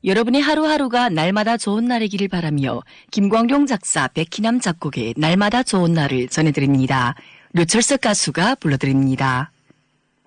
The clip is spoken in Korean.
여러분의 하루하루가 날마다 좋은 날이기를 바라며 김광룡 작사, 백희남 작곡의 날마다 좋은 날을 전해드립니다. 류철석 가수가 불러드립니다.